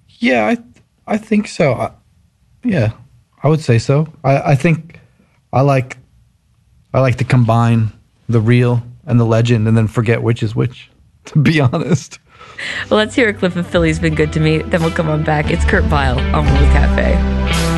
Yeah, I think so. Yeah, I would say so. I think I like to combine the real and the legend, and then forget which is which. To be honest. Well, let's hear a clip of Philly's Been Good to Me. Then we'll come on back. It's Kurt Vile on World Cafe.